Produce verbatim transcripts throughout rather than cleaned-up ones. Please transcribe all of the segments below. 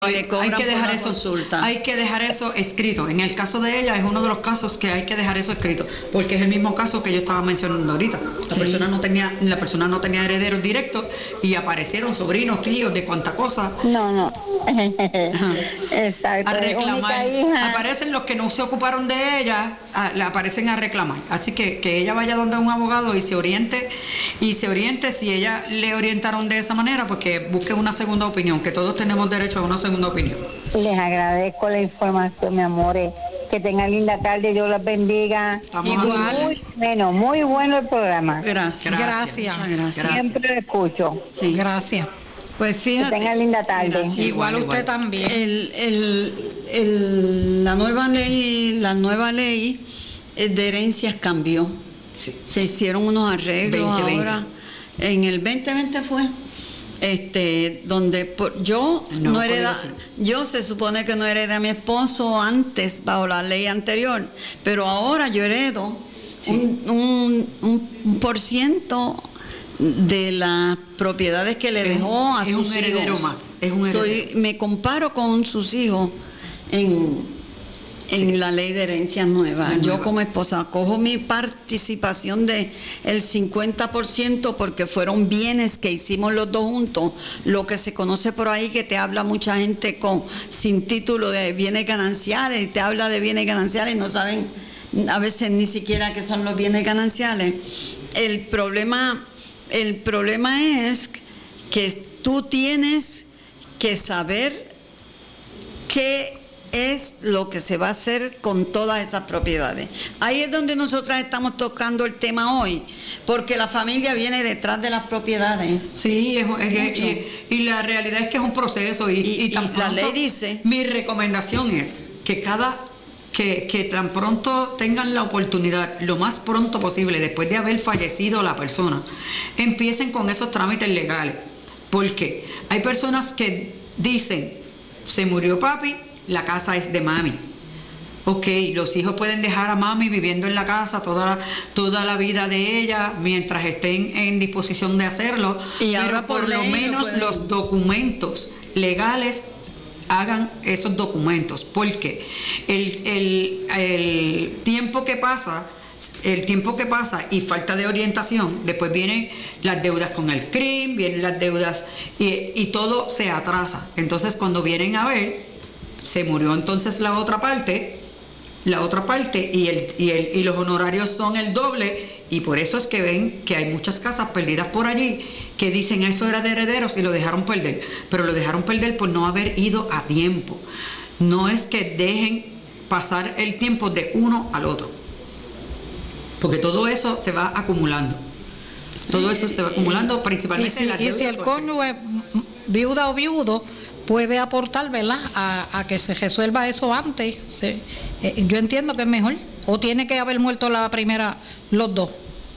Hay, hay que dejar eso, consulta. hay que dejar eso escrito. En el caso de ella es uno de los casos que hay que dejar eso escrito, porque es el mismo caso que yo estaba mencionando ahorita. La Sí. persona no tenía, la persona no tenía herederos directos y aparecieron sobrinos, tíos, de cuánta cosa. No, no. Exacto. A reclamar. Única hija. Aparecen los que no se ocuparon de ella, a, la aparecen a reclamar. Así que que ella vaya donde un abogado y se oriente, y se oriente si ella le orientaron de esa manera, pues que busque una segunda opinión, que todos tenemos derecho a una segunda opinión. Les agradezco la información, mi amores. Que tengan linda tarde, Dios los bendiga. Estamos Igual. a- Muy bueno, muy bueno el programa. Gracias. Gracias. Muchas gracias. Gracias. Siempre lo escucho. Sí. Gracias. Pues Que fíjate. tengan linda tarde. Gracias. Igual, igual. usted también. El, el, el- la nueva ley, la nueva ley eh, de herencias cambió. Sí. Se hicieron unos arreglos veinte veinte. ahora. En el veinte veinte fue. Este, donde por, yo No, no hereda, Código yo se supone que no heredé a mi esposo antes bajo la ley anterior, pero ahora yo heredo Sí. un, un, un, un por ciento de las propiedades que le Es dejó un- a es sus un heredero hijos. más, es un Soy- heredero. me comparo con sus hijos en en la ley de herencias nueva. La Yo nueva. como esposa cojo mi participación de el cincuenta por ciento porque fueron bienes que hicimos los dos juntos, lo que se conoce por ahí, que te habla mucha gente con sin título de bienes gananciales, y te habla de bienes gananciales y no saben a veces ni siquiera qué son los bienes gananciales. El problema, el problema es que tú tienes que saber qué es lo que se va a hacer con todas esas propiedades. Ahí es donde nosotras estamos tocando el tema hoy, porque la familia viene detrás de las propiedades. Sí, es, es- Mucho. y, y la realidad es que es un proceso y, Y- y tan y la pronto- ley dice- mi recomendación es que cada que, que tan pronto tengan la oportunidad, lo más pronto posible, después de haber fallecido la persona, empiecen con esos trámites legales, porque hay personas que dicen, se murió papi, la casa es de mami. Ok, los hijos pueden dejar a mami viviendo en la casa toda, toda la vida de ella mientras estén en disposición de hacerlo, Y pero ahora por por lo ley no menos pueden. los documentos legales hagan esos documentos, porque el, el, el tiempo que pasa el tiempo que pasa y falta de orientación, después vienen las deudas con el C R I M, vienen las deudas y, y todo se atrasa. Entonces cuando vienen a ver, se murió entonces la otra parte, la otra parte y, el, y, el, y los honorarios son el doble, y por eso es que ven que hay muchas casas perdidas por allí que dicen eso era de herederos y lo dejaron perder, pero lo dejaron perder por no haber ido a tiempo. No es que dejen pasar el tiempo de uno al otro, porque todo eso se va acumulando. Todo eso se va acumulando Y principalmente si, en las y si deudas el con- cónyuge viuda o viudo puede aportar, ¿verdad?, a, a que se resuelva eso antes. Sí. Eh, yo entiendo que es mejor. O tiene que haber muerto la primera, los dos.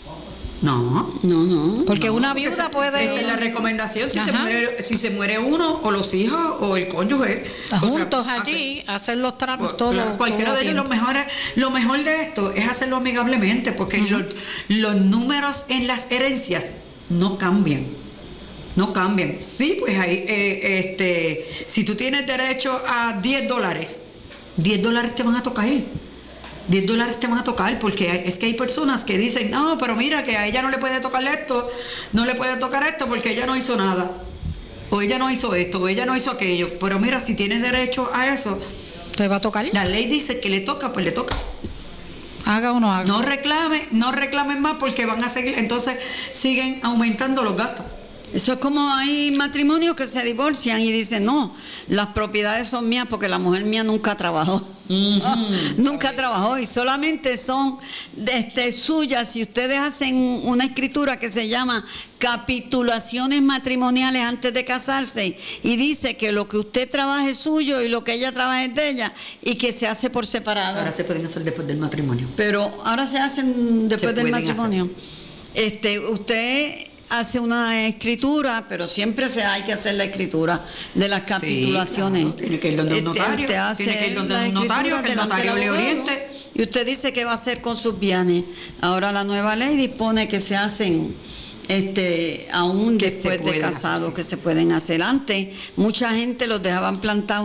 No, No, no. Porque no, una porque viuda esa- puede. Esa es la recomendación si se, Ajá. muere, si se muere uno o los hijos o el cónyuge. O sea, Juntos hace- allí, hacer los trámites, Pues, todo. claro, cualquiera todo de ellos, lo tiempo. mejor, es- lo mejor de esto es hacerlo amigablemente, porque los, los números en las herencias no cambian. No cambian. Sí, pues ahí, eh, este, si tú tienes derecho a diez dólares, diez dólares te van a tocar. diez dólares te van a tocar, porque hay- es que hay personas que dicen, no, pero mira que a ella no le puede tocar esto, no le puede tocar esto porque ella no hizo nada. O ella no hizo esto, o ella no hizo aquello. Pero mira, si tienes derecho a eso, ¿Te va a tocar? la ley dice que le toca, pues le toca. Haga o no haga. No reclame, no reclamen más porque van a seguir, entonces siguen aumentando los gastos. Eso es como hay matrimonios que se divorcian y dicen, no, las propiedades son mías porque la mujer mía nunca trabajó. No, nunca trabajó y solamente son este, suyas. Si ustedes hacen una escritura que se llama capitulaciones matrimoniales antes de casarse y dice que lo que usted trabaja es suyo y lo que ella trabaja es de ella y que se hace por separado. Ahora se pueden hacer después del matrimonio. Pero ahora se hacen después Se del pueden matrimonio. Este, usted hace una escritura, pero siempre se hay que hacer la escritura de las capitulaciones. Sí, claro, tiene que ir donde un Este, notario, usted hace tiene que ir donde las un notario, escrituras que el delante notario del le abogado, oriente. Y usted dice qué va a hacer con sus bienes. Ahora la nueva ley dispone que se hacen este aún Que después se de pueden casados hacer, sí. que se pueden hacer. Antes mucha gente los dejaban plantados